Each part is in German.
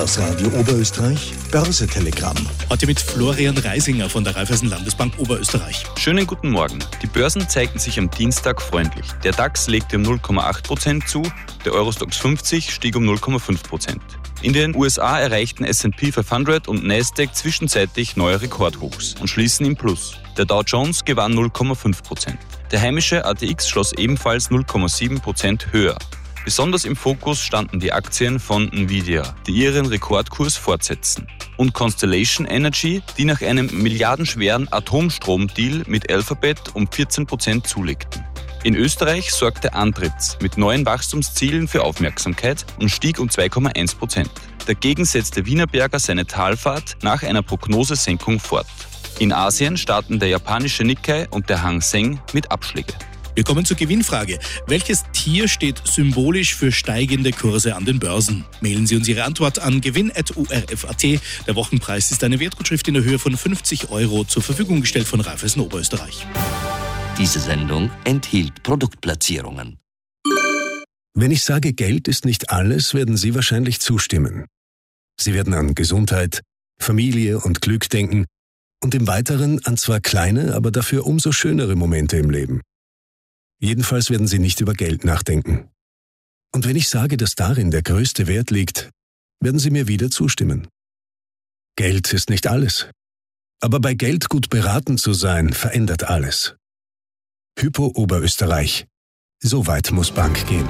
Das Radio Oberösterreich Börse-Telegramm. Heute mit Florian Reisinger von der Raiffeisen Landesbank Oberösterreich. Schönen guten Morgen. Die Börsen zeigten sich am Dienstag freundlich. Der DAX legte um 0,8% zu, der Eurostoxx 50 stieg um 0,5%. In den USA erreichten S&P 500 und Nasdaq zwischenzeitlich neue Rekordhochs und schließen im Plus. Der Dow Jones gewann 0,5%. Der heimische ATX schloss ebenfalls 0,7% höher. Besonders im Fokus standen die Aktien von Nvidia, die ihren Rekordkurs fortsetzen, und Constellation Energy, die nach einem milliardenschweren Atomstrom-Deal mit Alphabet um 14% zulegten. In Österreich sorgte Andritz mit neuen Wachstumszielen für Aufmerksamkeit und stieg um 2,1%. Dagegen setzte Wienerberger seine Talfahrt nach einer Prognosesenkung fort. In Asien starten der japanische Nikkei und der Hang Seng mit Abschläge. Wir kommen zur Gewinnfrage. Welches Tier steht symbolisch für steigende Kurse an den Börsen? Mailen Sie uns Ihre Antwort an gewinn@urf.at. Der Wochenpreis ist eine Wertgutschrift in der Höhe von 50 € zur Verfügung gestellt von Raiffeisen Oberösterreich. Diese Sendung enthielt Produktplatzierungen. Wenn ich sage, Geld ist nicht alles, werden Sie wahrscheinlich zustimmen. Sie werden an Gesundheit, Familie und Glück denken und im Weiteren an zwar kleine, aber dafür umso schönere Momente im Leben. Jedenfalls werden Sie nicht über Geld nachdenken. Und wenn ich sage, dass darin der größte Wert liegt, werden Sie mir wieder zustimmen. Geld ist nicht alles. Aber bei Geld gut beraten zu sein, verändert alles. Hypo Oberösterreich. So weit muss Bank gehen.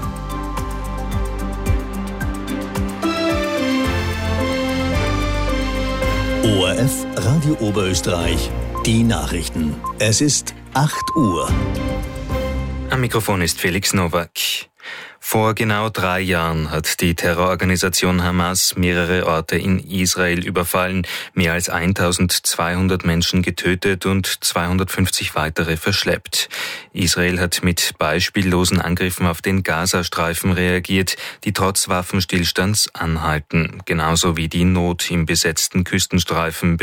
ORF Radio Oberösterreich. Die Nachrichten. Es ist 8 Uhr. Am Mikrofon ist Felix Nowak. Vor genau 3 Jahren hat die Terrororganisation Hamas mehrere Orte in Israel überfallen, mehr als 1200 Menschen getötet und 250 weitere verschleppt. Israel hat mit beispiellosen Angriffen auf den Gazastreifen reagiert, die trotz Waffenstillstands anhalten, genauso wie die Not im besetzten Küstenstreifen